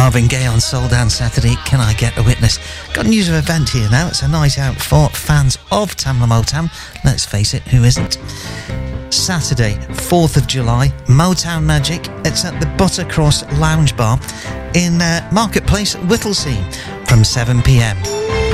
Marvin Gaye on Soul Dance Saturday. Can I Get a Witness? Got a news of event here now. It's a night out for fans of Tamla Motown. Let's face it, who isn't? Saturday, 4th of July, Motown Magic. It's at the Buttercross Lounge Bar in Marketplace, Whittlesea, from 7 p.m.